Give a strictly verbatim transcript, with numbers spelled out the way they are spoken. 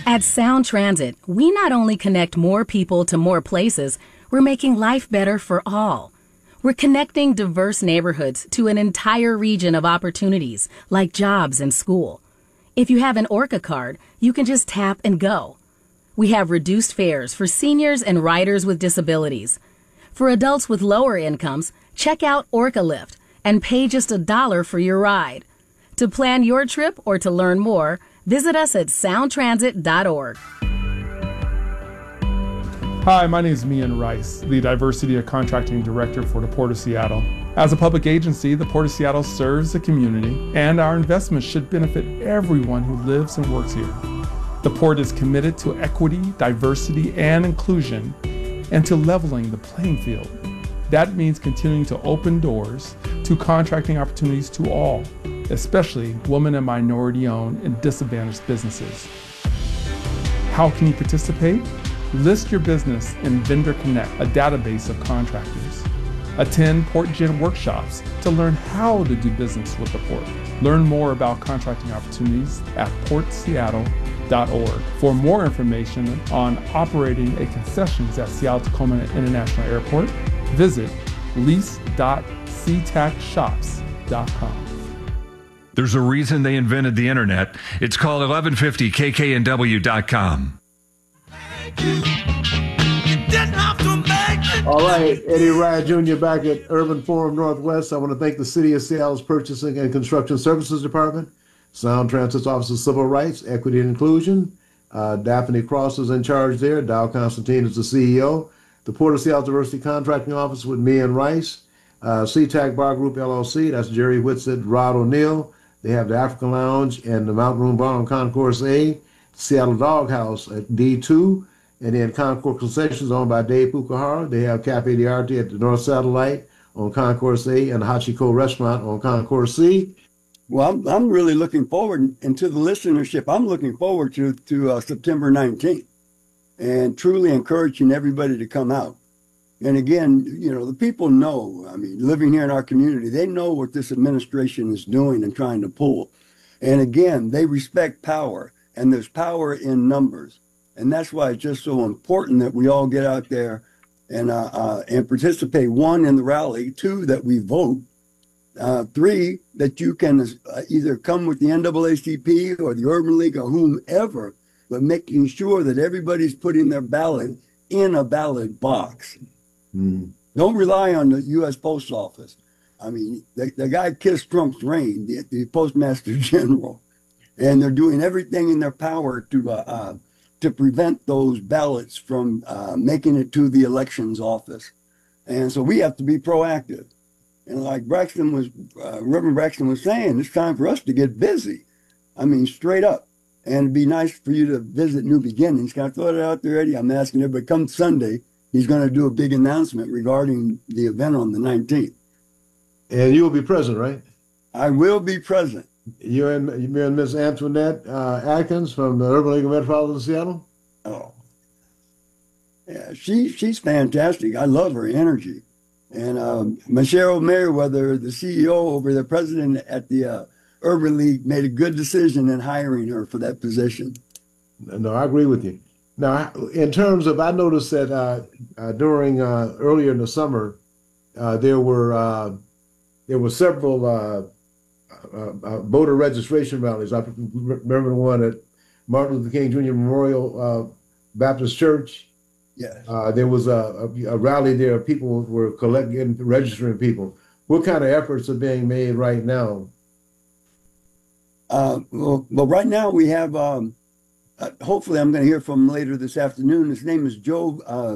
At Sound Transit, we not only connect more people to more places, we're making life better for all. We're connecting diverse neighborhoods to an entire region of opportunities, like jobs and school. If you have an ORCA card, you can just tap and go. We have reduced fares for seniors and riders with disabilities. For adults with lower incomes, check out ORCA Lift and pay just a dollar for your ride. To plan your trip or to learn more, visit us at sound transit dot org. Hi, my name is Mian Rice, the Diversity and Contracting Director for the Port of Seattle. As a public agency, the Port of Seattle serves the community, and our investments should benefit everyone who lives and works here. The Port is committed to equity, diversity, and inclusion, and to leveling the playing field. That means continuing to open doors to contracting opportunities to all, especially women and minority-owned and disadvantaged businesses. How can you participate? List your business in Vendor Connect, a database of contractors. Attend PortGen workshops to learn how to do business with the Port. Learn more about contracting opportunities at port seattle dot org. For more information on operating a concessions at Seattle-Tacoma International Airport, visit lease dot c tac shops dot com. There's a reason they invented the internet. It's called eleven fifty K K N W dot com. All right, Eddie Ryan Junior back at Urban Forum Northwest. I want to thank the City of Seattle's Purchasing and Construction Services Department, Sound Transit's Office of Civil Rights, Equity and Inclusion. Uh, Daphne Cross is in charge there. Dow Constantine is the C E O. The Port of Seattle Diversity Contracting Office with Mian Rice. Uh, C TAC Bar Group L L C, that's Jerry Whitsett, Rod O'Neill. They have the African Lounge and the Mountain Room Bar on Concourse A. Seattle Doghouse at D two. And then Concourse Concessions owned by Dave Pukahara. They have Cafe D'Arte at the North Satellite on Concourse A and the Hachiko Restaurant on Concourse C. Well, I'm, I'm really looking forward, and to the listenership, I'm looking forward to, to uh, September nineteenth and truly encouraging everybody to come out. And again, you know, the people know, I mean, living here in our community, they know what this administration is doing and trying to pull. And again, they respect power, and there's power in numbers. And that's why it's just so important that we all get out there and uh, uh, and participate. One, in the rally. Two, that we vote. Uh, three, that you can uh, either come with the N double A C P or the Urban League or whomever, but making sure that everybody's putting their ballot in a ballot box. Mm. Don't rely on the U S Post Office. I mean, the, the guy kissed Trump's reign, the, the Postmaster General, and they're doing everything in their power to uh, uh, to prevent those ballots from uh, making it to the elections office. And so we have to be proactive. And like Braxton was, uh, Reverend Braxton was saying, it's time for us to get busy. I mean, straight up. And it'd be nice for you to visit New Beginnings. Can I throw it out there, Eddie? I'm asking everybody, come Sunday, he's going to do a big announcement regarding the event on the nineteenth. And you will be present, right? I will be present. You're in, you're in Miss Antoinette uh, Atkins from the Urban League of Metropolitan Seattle? Oh, yeah, she, she's fantastic. I love her energy. And um, Michelle Merriweather, the C E O over the president at the uh, Urban League, made a good decision in hiring her for that position. No, I agree with you. Now, in terms of, I noticed that uh, uh, during uh, earlier in the summer, uh, there were uh, there were several uh, uh, uh, voter registration rallies. I remember the one at Martin Luther King Junior Memorial uh, Baptist Church. Yes. Uh, there was a, a, a rally there. People were collecting, registering people. What kind of efforts are being made right now? Uh, well, well, right now we have, um, uh, hopefully I'm going to hear from him later this afternoon. His name is Joe uh,